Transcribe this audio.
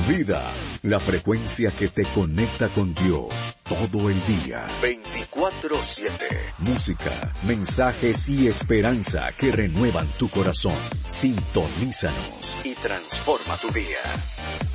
Vida, la frecuencia que te conecta con Dios todo el día. 24/7. Música, mensajes y esperanza que renuevan tu corazón. Sintonízanos y transforma tu día.